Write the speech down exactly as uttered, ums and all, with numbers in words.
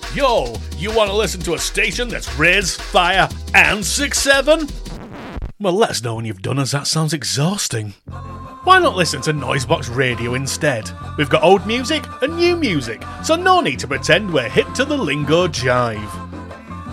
Yo, you want to listen to a station that's Riz, Fire, and six seven? Well, let us know when you've done, as that sounds exhausting. Why not listen to Noisebox Radio instead? We've got old music and new music, so no need to pretend we're hip to the lingo jive.